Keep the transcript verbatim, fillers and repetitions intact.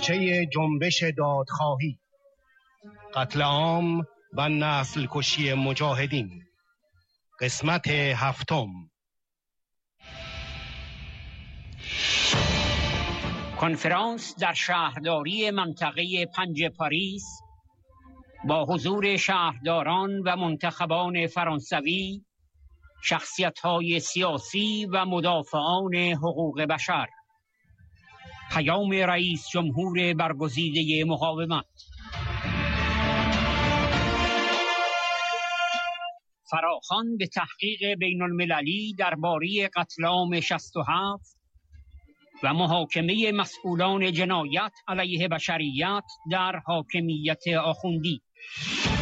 تاریخچه جنبش دادخواهی، قتل عام و نسل کشی مجاهدین، قسمت هفتم. کنفرانس در شهرداری منطقه پنج پاریس با حضور شهرداران و منتخبان فرانسوی، شخصیت‌های سیاسی و مدافعان حقوق بشر. پیام رئیس جمهور برگزیده مقاومت. فراخوان به تحقیق بین المللی درباره قتل عام شصت و هفت و محاکمه مسئولان جنایت علیه بشریت در حاکمیت آخوندی.